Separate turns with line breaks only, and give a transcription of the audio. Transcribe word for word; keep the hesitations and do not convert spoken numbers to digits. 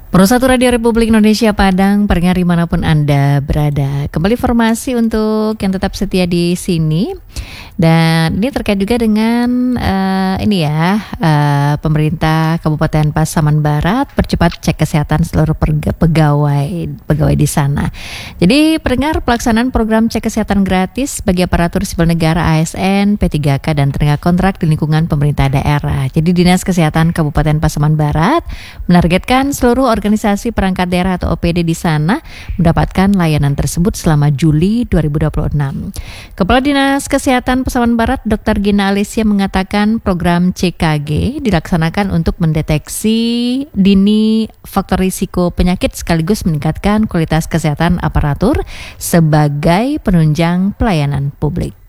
Perusahaan Radio Republik Indonesia Padang, pendengar dimanapun Anda berada. Kembali informasi untuk yang tetap setia di sini. Dan ini terkait juga dengan uh, ini ya, uh, pemerintah Kabupaten Pasaman Barat percepat cek kesehatan seluruh perga- pegawai pegawai di sana. Jadi pendengar, pelaksanaan program cek kesehatan gratis bagi aparatur sipil negara A S N, P tiga K dan tenaga kontrak di lingkungan pemerintah daerah. Jadi Dinas Kesehatan Kabupaten Pasaman Barat menargetkan seluruh organisasi perangkat daerah atau O P D di sana mendapatkan layanan tersebut selama Juli dua ribu dua puluh enam. Kepala Dinas Kesehatan Pasaman Barat, Doktor Gina Alicia mengatakan program C K G dilaksanakan untuk mendeteksi dini faktor risiko penyakit sekaligus meningkatkan kualitas kesehatan aparatur sebagai penunjang pelayanan publik.